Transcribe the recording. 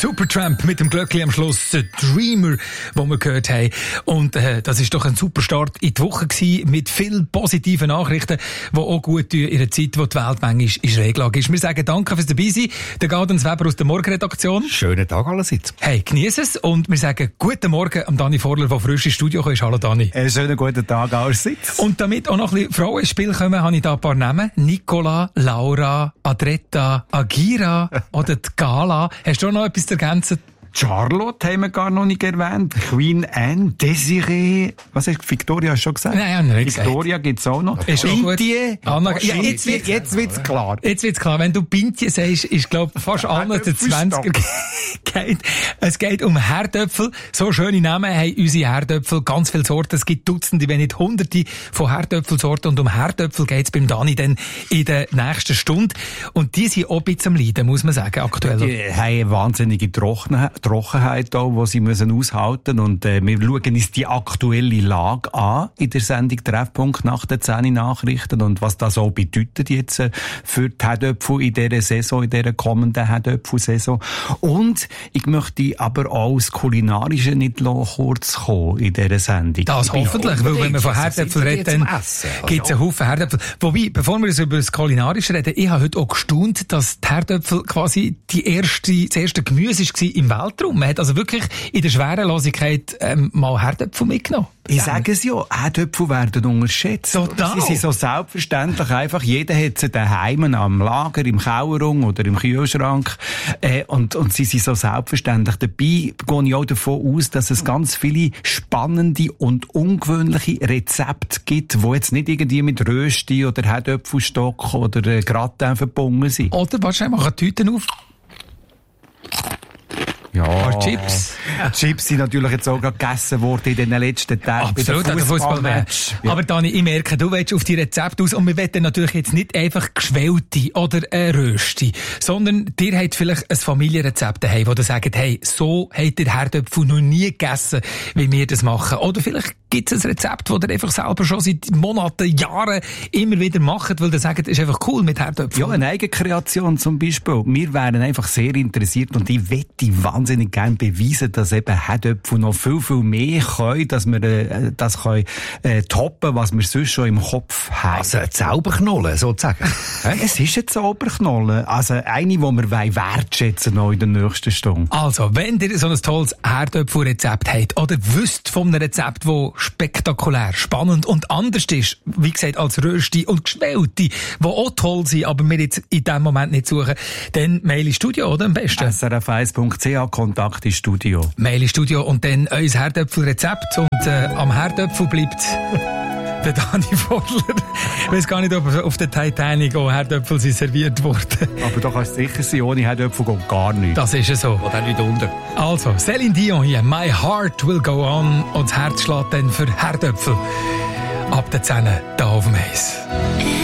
Supertramp mit dem Glöckli am Schluss, The Dreamer, den wir gehört haben. Und das ist doch ein super Start in die Woche gewesen, mit vielen positiven Nachrichten, die auch gut tun in einer Zeit, wo die Welt manchmal in Schräglage ist. Wir sagen danke fürs Dabeisein. Der Gaudenz Weber aus der Morgenredaktion. Schönen Tag allerseits. Hey, genieß es. Und wir sagen guten Morgen am Dani Vorler, der frisch ins Studio ist. Hallo Dani. Schönen guten Tag allerseits. Und damit auch noch ein bisschen Frauen ins Spiel kommen, habe ich da ein paar Namen. Nicola, Laura, Adretta, Agira oder die Gala. Hast du noch etwas zu ergänzen? Charlotte haben wir gar noch nicht erwähnt. Queen Anne, Desiree, was hast du, Victoria hast du schon gesagt? Nein, nicht Victoria gibt's auch noch. Ist auch gut. Anna, ja, jetzt wird's klar. Jetzt wird's klar. Wenn du Bintje sagst, ist, glaub, fast alle der 20er geht. Es geht um Herdöpfel. So schöne Namen haben unsere Herdöpfel. Ganz viele Sorten. Es gibt Dutzende, wenn nicht Hunderte von Herdöpfelsorten. Und um Herdöpfel geht's beim Dani dann in der nächsten Stunde. Und die sind auch ein bisschen am Leiden, muss man sagen, aktuell. Die haben eine wahnsinnige Trockenheit auch, die sie müssen aushalten müssen. Und wir schauen uns die aktuelle Lage an in der Sendung Treffpunkt nach den 10 Nachrichten und was das auch bedeutet jetzt für die Herdöpfel in dieser Saison, in dieser kommenden Herdöpfelsaison. Und ich möchte aber auch das Kulinarische nicht kurz kommen in dieser Sendung. Das hoffentlich, weil wenn man von Herdöpfeln redet, dann gibt es einen Haufen Herdöpfel. Wobei, bevor wir über das Kulinarische reden, ich habe heute auch gestaunt, dass die Herdöpfel quasi das erste Gemüse war im Weltraum. Man hat also wirklich in der Schwerelosigkeit mal Herdöpfel mitgenommen. Ich sage es ja, Herdöpfel werden unterschätzt. Total. Sie sind so selbstverständlich einfach. Jeder hat sie daheim am Lager, im Kellerung oder im Kühlschrank. Und sie sind so selbstverständlich. Dabei gehe ich auch davon aus, dass es ganz viele spannende und ungewöhnliche Rezepte gibt, die jetzt nicht irgendwie mit Rösti oder Herdöpfelstock oder Gratin verbunden sind. Oder wahrscheinlich machen Tüten auf. Ja. Chips. Chips sind natürlich jetzt auch gerade gegessen worden in den letzten Tagen. Absolut, bei den Fußballmatch. Ja. Aber Dani, ich merke, du willst auf die Rezepte aus und wir wollen natürlich jetzt nicht einfach geschwellte oder Rösti, sondern dir habt vielleicht ein Familienrezept daheim, wo ihr sagt, hey, so habt ihr Herdöpfel noch nie gegessen, wie wir das machen. Oder vielleicht gibt es ein Rezept, das ihr einfach selber schon seit Monaten, Jahren immer wieder macht, weil ihr sagt, es ist einfach cool mit Herdöpfeln. Ja, eine Eigenkreation zum Beispiel. Wir wären einfach sehr interessiert und ich wette wahnsinnig gerne beweisen, dass eben Herdöpfel noch viel, viel mehr können, dass wir das können, toppen, was wir sonst schon im Kopf haben. Also eine Zauberknolle, sozusagen. Es ist eine Zauberknolle. Also eine, die wir wertschätzen noch in der nächsten Stunde. Also, wenn ihr so ein tolles Herdöpfelrezept habt oder wisst von einem Rezept, das spektakulär, spannend und anders ist, wie gesagt, als Rösti und Geschwellte, die auch toll sind, aber wir jetzt in diesem Moment nicht suchen, dann Mail ins Studio, oder? Am besten. srf1.ch, Kontakt ins Studio. Mail ins Studio und dann unser Herdöpfelrezept. Und am Herdöpfel bleibt der Dani Vorler. Ich weiss gar nicht, ob auf der Titanic auch Herdöpfel sind serviert wurden. Aber da kannst du sicher sein, ohne Herdöpfel geht gar nichts. Das ist ja so. Oder nicht unter. Also, Céline Dion hier, My Heart Will Go On. Und das Herz schlägt dann für Herdöpfel. Ab der 10 da auf dem Eis.